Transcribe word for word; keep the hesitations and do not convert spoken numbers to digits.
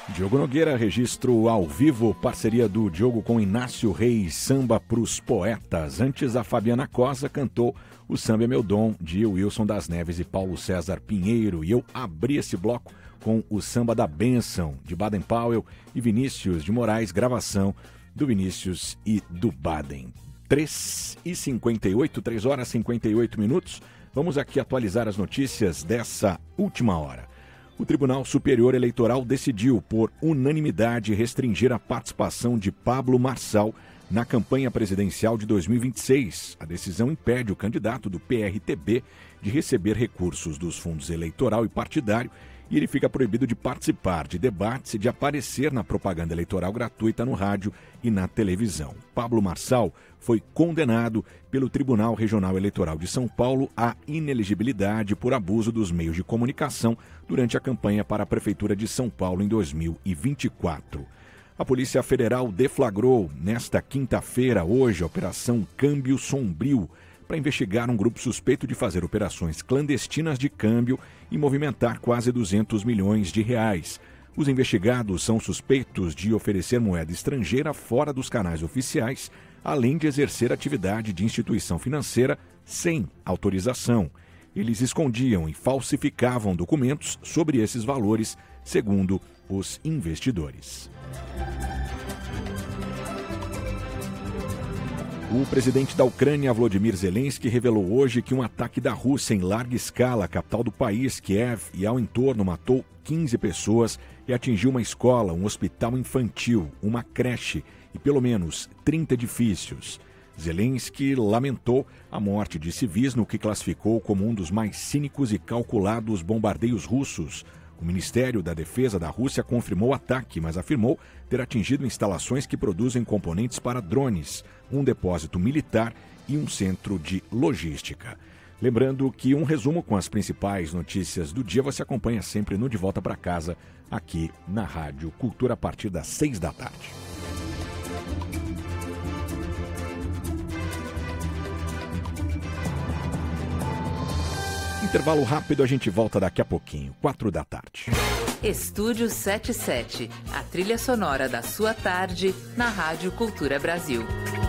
Diogo Nogueira, registro ao vivo, parceria do Diogo com Inácio Reis, Samba pros Poetas. Antes, a Fabiana Cosa cantou O Samba é Meu Dom, de Wilson das Neves e Paulo César Pinheiro. E eu abri esse bloco com o Samba da Bênção, de Baden Powell e Vinícius de Moraes, gravação do Vinícius e do Baden. três e cinquenta e oito, três horas e cinquenta e oito minutos. Vamos aqui atualizar as notícias dessa última hora. O Tribunal Superior Eleitoral decidiu, por unanimidade, restringir a participação de Pablo Marçal na campanha presidencial de dois mil e vinte e seis. A decisão impede o candidato do P R T B de receber recursos dos fundos eleitoral e partidário e ele fica proibido de participar de debates e de aparecer na propaganda eleitoral gratuita no rádio e na televisão. Pablo Marçal foi condenado pelo Tribunal Regional Eleitoral de São Paulo à inelegibilidade por abuso dos meios de comunicação durante a campanha para a Prefeitura de São Paulo em dois mil e vinte e quatro. A Polícia Federal deflagrou nesta quinta-feira, hoje, a Operação Câmbio Sombrio, para investigar um grupo suspeito de fazer operações clandestinas de câmbio e movimentar quase duzentos milhões de reais. Os investigados são suspeitos de oferecer moeda estrangeira fora dos canais oficiais, além de exercer atividade de instituição financeira sem autorização. Eles escondiam e falsificavam documentos sobre esses valores, segundo os investidores. O presidente da Ucrânia, Volodymyr Zelensky, revelou hoje que um ataque da Rússia em larga escala à capital do país, Kiev, e ao entorno matou quinze pessoas e atingiu uma escola, um hospital infantil, uma creche e pelo menos trinta edifícios. Zelensky lamentou a morte de civis no que classificou como um dos mais cínicos e calculados bombardeios russos. O Ministério da Defesa da Rússia confirmou o ataque, mas afirmou ter atingido instalações que produzem componentes para drones, um depósito militar e um centro de logística. Lembrando que um resumo com as principais notícias do dia você acompanha sempre no De Volta para Casa, aqui na Rádio Cultura, a partir das seis da tarde. Intervalo rápido, a gente volta daqui a pouquinho, quatro da tarde. Estúdio setenta e sete, a trilha sonora da sua tarde na Rádio Cultura Brasil.